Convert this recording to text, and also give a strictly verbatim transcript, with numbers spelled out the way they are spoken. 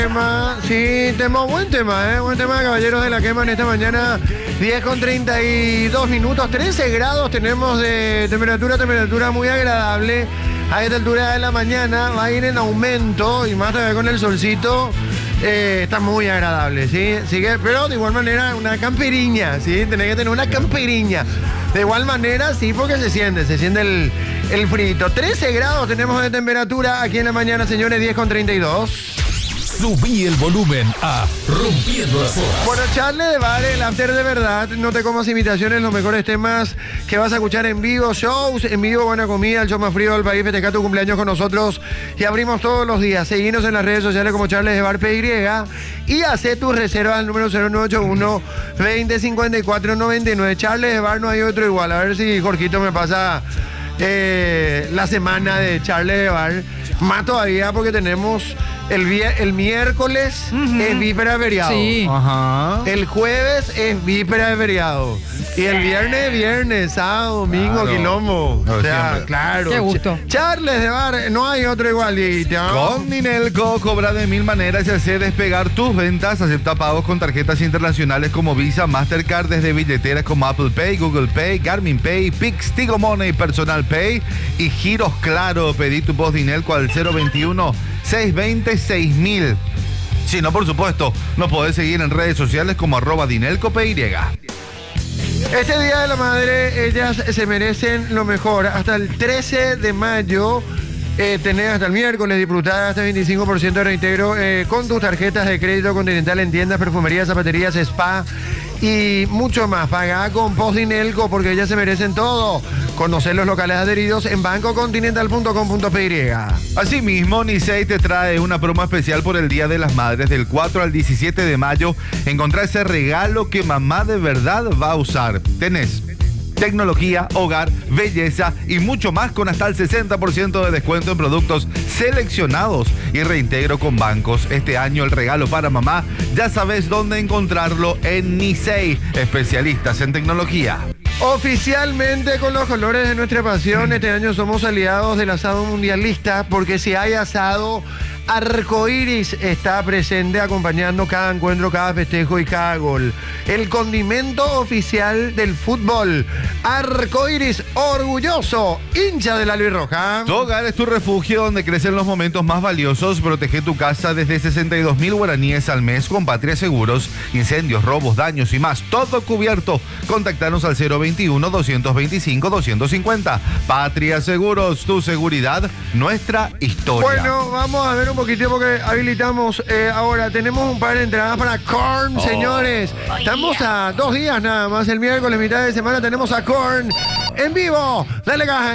Tema, sí, tema, buen tema, ¿eh? Buen tema, caballeros de la quema en esta mañana, diez con treinta y dos minutos, trece grados tenemos de temperatura, temperatura muy agradable. A esta altura de la mañana va a ir en aumento y más todavía con el solcito, eh, está muy agradable, ¿sí? Así que, pero de igual manera una camperiña, ¿sí? Tenés que tener una camperiña. De igual manera, sí, porque se siente, se siente el, el frito. trece grados tenemos de temperatura aquí en la mañana, señores, diez con treinta y dos. Subí el volumen a Rompiendo las Horas. Bueno, Charles de Bar, el after de verdad. No te comas imitaciones, los mejores temas que vas a escuchar en vivo, shows, en vivo, buena comida, el show más frío del país. Festeja tu cumpleaños con nosotros y abrimos todos los días. Seguinos en las redes sociales como Charles de Bar P Y y hace tus reservas al número cero nueve ocho uno, veinte cincuenta y cuatro noventa y nueve. Charles de Bar, no hay otro igual. A ver si Jorgito me pasa eh, la semana de Charles de Bar. Más todavía porque tenemos el, vier, el miércoles uh-huh. es víspera de feriado. Sí. Ajá. El jueves es víspera de feriado. Y el viernes, viernes, sábado, domingo, claro. quilombo. No, o sea, siempre. claro. Qué gusto. Ch- Charles de Bar, no hay otro igual. Y te Con Dinelco cobra de mil maneras y hace despegar tus ventas. Acepta pagos con tarjetas internacionales como Visa, Mastercard, desde billeteras como Apple Pay, Google Pay, Garmin Pay, Pix, Tigo Money, Personal Pay y giros Claro. Pedí tu post Dinelco al cero veintiuno, seiscientos veinte, seis mil. Si no, por supuesto, nos podés seguir en redes sociales como arroba Dinelco P Y. Este Día de la Madre, ellas se merecen lo mejor. Hasta el trece de mayo, eh, tenés hasta el miércoles, disfrutar hasta el veinticinco por ciento de reintegro eh, con tus tarjetas de crédito Continental en tiendas, perfumerías, zapaterías, spa y mucho más. Pagá con Post Dinelco porque ellas se merecen todo. Conocer los locales adheridos en banco continental punto com punto p y. Asimismo, Nisei te trae una promo especial por el Día de las Madres. Del cuatro al diecisiete de mayo. Encontrá ese regalo que mamá de verdad va a usar. Tenés tecnología, hogar, belleza y mucho más con hasta el sesenta por ciento de descuento en productos seleccionados y reintegro con bancos. Este año el regalo para mamá, ya sabes dónde encontrarlo en Nisei, especialistas en tecnología. Oficialmente con los colores de nuestra pasión, este año somos aliados del asado mundialista porque si hay asado, Arcoiris está presente acompañando cada encuentro, cada festejo y cada gol. El condimento oficial del fútbol. Arcoiris, orgulloso, hincha de la albirroja. Tu hogar es tu refugio donde crecen los momentos más valiosos. Protege tu casa desde sesenta y dos mil guaraníes al mes con Patria Seguros. Incendios, robos, daños y más. Todo cubierto. Contactanos al cero veintiuno, doscientos veinticinco, doscientos cincuenta. Patria Seguros, tu seguridad, nuestra historia. Bueno, vamos a ver un poquito porque habilitamos eh, ahora. Tenemos un par de entradas para Korn, oh, señores. Oh, Estamos yeah. a dos días nada más. El miércoles, mitad de semana, tenemos a Korn en vivo. Dale caja.